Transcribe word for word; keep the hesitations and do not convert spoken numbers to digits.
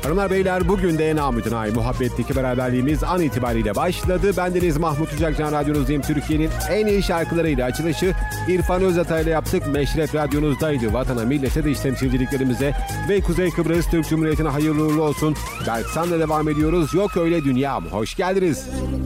Hanımlar beyler, bugün de namütenayi muhabbetteki beraberliğimiz an itibariyle başladı. Bendeniz Mahmut Ucakcan, radyonuzdayım. Türkiye'nin en iyi şarkılarıyla açılışı İrfan Özatay ile yaptık. Meşref radyonuzdaydı. Vatana, millete, dış temsilciliklerimize ve Kuzey Kıbrıs Türk Cumhuriyeti'ne hayırlı uğurlu olsun. Berksan'la devam ediyoruz. Yok öyle dünyam. Hoş geldiniz.